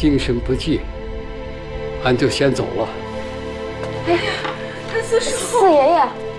精神不济，俺就先走了。 哎呀，谭四叔， 四爷爷。